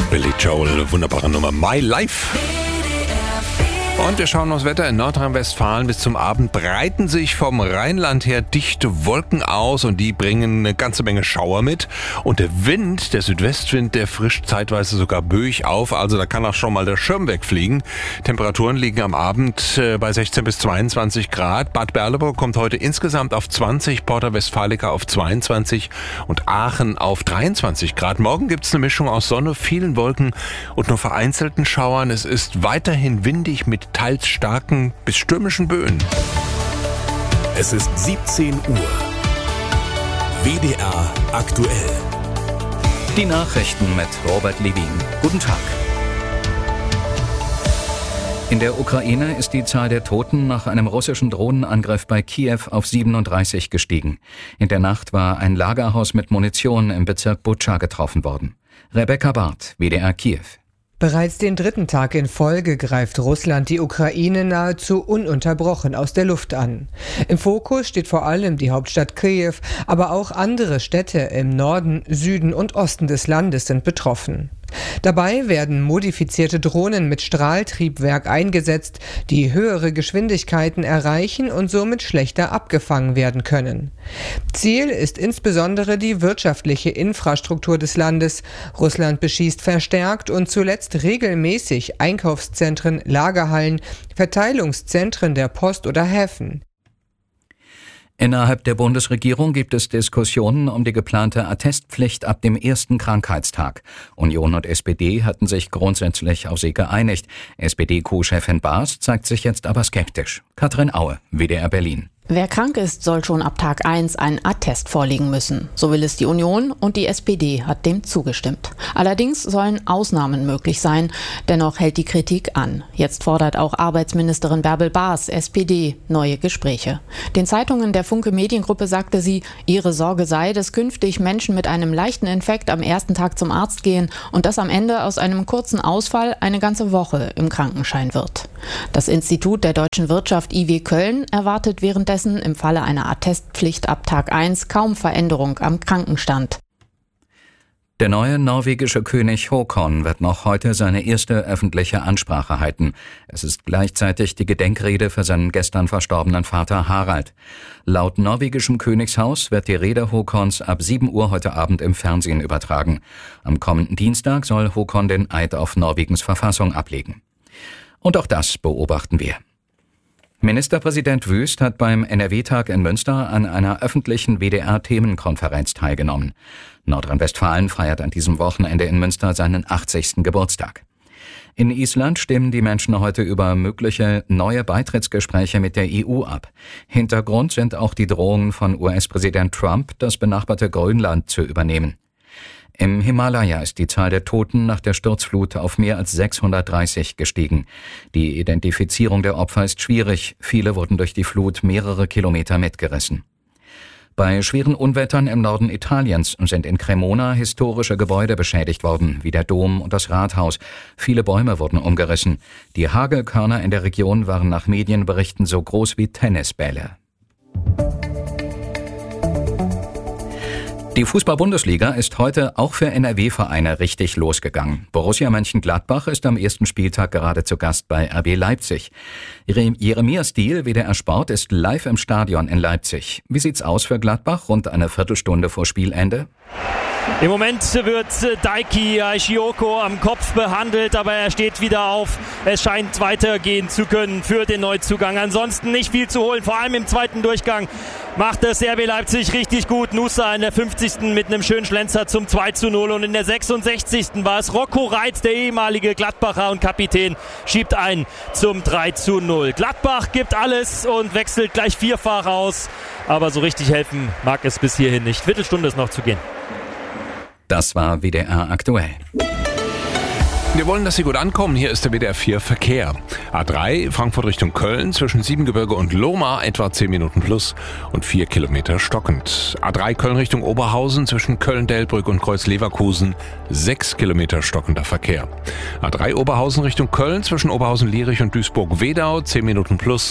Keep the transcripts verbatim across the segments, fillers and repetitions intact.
Billy Joel, wunderbare Nummer, My Life. Und wir schauen aufs Wetter in Nordrhein-Westfalen. Bis zum Abend breiten sich vom Rheinland her dichte Wolken aus und die bringen eine ganze Menge Schauer mit. Und der Wind, der Südwestwind, der frischt zeitweise sogar böig auf. Also da kann auch schon mal der Schirm wegfliegen. Temperaturen liegen am Abend äh, bei sechzehn bis zweiundzwanzig Grad. Bad Berleburg kommt heute insgesamt auf zwanzig, Porta Westfalica auf zweiundzwanzig und Aachen auf dreiundzwanzig Grad. Morgen gibt es eine Mischung aus Sonne, vielen Wolken und nur vereinzelten Schauern. Es ist weiterhin windig mit teils starken bis stürmischen Böen. Es ist siebzehn Uhr. W D R aktuell. Die Nachrichten mit Robert Levin. Guten Tag. In der Ukraine ist die Zahl der Toten nach einem russischen Drohnenangriff bei Kiew auf siebenunddreißig gestiegen. In der Nacht war ein Lagerhaus mit Munition im Bezirk Butscha getroffen worden. Rebecca Barth, W D R Kiew. Bereits den dritten Tag in Folge greift Russland die Ukraine nahezu ununterbrochen aus der Luft an. Im Fokus steht vor allem die Hauptstadt Kiew, aber auch andere Städte im Norden, Süden und Osten des Landes sind betroffen. Dabei werden modifizierte Drohnen mit Strahltriebwerk eingesetzt, die höhere Geschwindigkeiten erreichen und somit schlechter abgefangen werden können. Ziel ist insbesondere die wirtschaftliche Infrastruktur des Landes. Russland beschießt verstärkt und zuletzt regelmäßig Einkaufszentren, Lagerhallen, Verteilungszentren der Post oder Häfen. Innerhalb der Bundesregierung gibt es Diskussionen um die geplante Attestpflicht ab dem ersten Krankheitstag. Union und S P D hatten sich grundsätzlich auf sie geeinigt. S P D-Co-Chefin Baas zeigt sich jetzt aber skeptisch. Katrin Aue, W D R Berlin. Wer krank ist, soll schon ab Tag eins einen Attest vorlegen müssen. So will es die Union und die S P D hat dem zugestimmt. Allerdings sollen Ausnahmen möglich sein. Dennoch hält die Kritik an. Jetzt fordert auch Arbeitsministerin Bärbel Baas, S P D, neue Gespräche. Den Zeitungen der Funke Mediengruppe sagte sie, ihre Sorge sei, dass künftig Menschen mit einem leichten Infekt am ersten Tag zum Arzt gehen und das am Ende aus einem kurzen Ausfall eine ganze Woche im Krankenschein wird. Das Institut der deutschen Wirtschaft I W Köln erwartet währenddessen im Falle einer Attestpflicht ab Tag eins kaum Veränderung am Krankenstand. Der neue norwegische König Håkon wird noch heute seine erste öffentliche Ansprache halten. Es ist gleichzeitig die Gedenkrede für seinen gestern verstorbenen Vater Harald. Laut norwegischem Königshaus wird die Rede Håkons ab sieben Uhr heute Abend im Fernsehen übertragen. Am kommenden Dienstag soll Håkon den Eid auf Norwegens Verfassung ablegen. Und auch das beobachten wir. Ministerpräsident Wüst hat beim N R W-Tag in Münster an einer öffentlichen W D R-Themenkonferenz teilgenommen. Nordrhein-Westfalen feiert an diesem Wochenende in Münster seinen achtzigsten Geburtstag. In Island stimmen die Menschen heute über mögliche neue Beitrittsgespräche mit der E U ab. Hintergrund sind auch die Drohungen von U S-Präsident Trump, das benachbarte Grönland zu übernehmen. Im Himalaya ist die Zahl der Toten nach der Sturzflut auf mehr als sechshundertdreißig gestiegen. Die Identifizierung der Opfer ist schwierig. Viele wurden durch die Flut mehrere Kilometer mitgerissen. Bei schweren Unwettern im Norden Italiens sind in Cremona historische Gebäude beschädigt worden, wie der Dom und das Rathaus. Viele Bäume wurden umgerissen. Die Hagelkörner in der Region waren nach Medienberichten so groß wie Tennisbälle. Die Fußball-Bundesliga ist heute auch für N R W-Vereine richtig losgegangen. Borussia Mönchengladbach ist am ersten Spieltag gerade zu Gast bei R B Leipzig. Jeremia Stiel, W D R Sport, ist live im Stadion in Leipzig. Wie sieht's aus für Gladbach rund eine Viertelstunde vor Spielende? Im Moment wird Daiki Shioko am Kopf behandelt, aber er steht wieder auf. Es scheint weitergehen zu können für den Neuzugang. Ansonsten nicht viel zu holen, vor allem im zweiten Durchgang macht das R B Leipzig richtig gut. Nusa in der fünfzigsten mit einem schönen Schlenzer zum zwei zu null und in der sechsundsechzigsten war es Rocco Reitz, der ehemalige Gladbacher und Kapitän, schiebt ein zum drei zu null. Gladbach gibt alles und wechselt gleich vierfach aus, aber so richtig helfen mag es bis hierhin nicht. Viertelstunde ist noch zu gehen. Das war W D R aktuell. Wir wollen, dass Sie gut ankommen. Hier ist der W D R vier Verkehr. A drei Frankfurt Richtung Köln zwischen Siebengebirge und Lohmar etwa zehn Minuten plus und vier Kilometer stockend. A drei Köln Richtung Oberhausen zwischen Köln-Delbrück und Kreuz-Leverkusen sechs Kilometer stockender Verkehr. A drei Oberhausen Richtung Köln zwischen Oberhausen-Lierich und Duisburg-Wedau zehn Minuten plus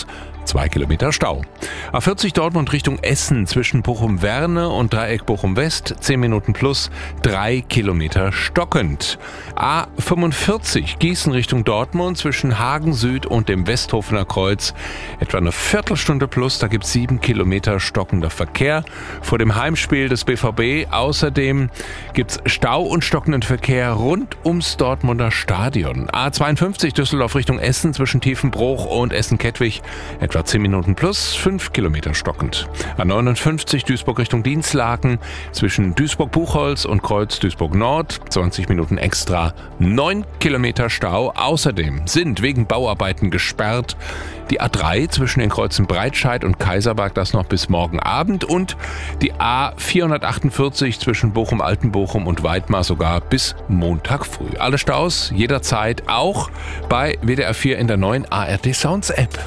zwei Kilometer Stau. A vierzig Dortmund Richtung Essen zwischen Bochum-Werne und Dreieck Bochum-West, zehn Minuten plus, drei Kilometer stockend. A fünfundvierzig Gießen Richtung Dortmund zwischen Hagen Süd und dem Westhofener Kreuz, etwa eine Viertelstunde plus, da gibt es sieben Kilometer stockender Verkehr. Vor dem Heimspiel des B V B außerdem gibt es Stau und stockenden Verkehr rund ums Dortmunder Stadion. A zweiundfünfzig Düsseldorf Richtung Essen zwischen Tiefenbruch und Essen-Kettwig, etwa zehn Minuten plus, fünf Kilometer stockend. A neunundfünfzig Duisburg Richtung Dinslaken zwischen Duisburg-Buchholz und Kreuz Duisburg-Nord, zwanzig Minuten extra, neun Kilometer Stau. Außerdem sind wegen Bauarbeiten gesperrt die A drei zwischen den Kreuzen Breitscheid und Kaiserberg, das noch bis morgen Abend, und die A vierhundertachtundvierzig zwischen Bochum-Altenbochum und Weidmar sogar bis Montag früh. Alle Staus jederzeit auch bei W D R vier in der neuen A R D Sounds App.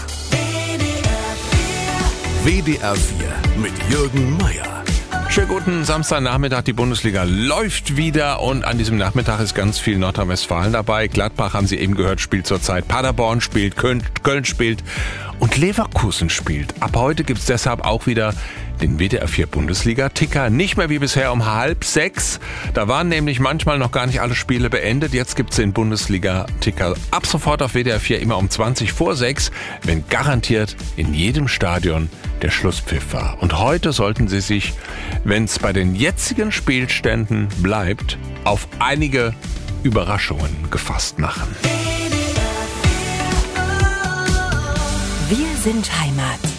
W D R vier mit Jürgen Meier. Schönen guten Samstagnachmittag, die Bundesliga läuft wieder und an diesem Nachmittag ist ganz viel Nordrhein-Westfalen dabei. Gladbach, haben Sie eben gehört, spielt zurzeit, Paderborn spielt, Köln, Köln spielt und Leverkusen spielt. Ab heute gibt's deshalb auch wieder den W D R vier Bundesliga-Ticker. Nicht mehr wie bisher um halb sechs. Da waren nämlich manchmal noch gar nicht alle Spiele beendet. Jetzt gibt's den Bundesliga-Ticker ab sofort auf W D R vier immer um zwanzig vor sechs, wenn garantiert in jedem Stadion der Schlusspfiff war. Und heute sollten Sie sich, wenn es bei den jetzigen Spielständen bleibt, auf einige Überraschungen gefasst machen. Wir sind Heimat.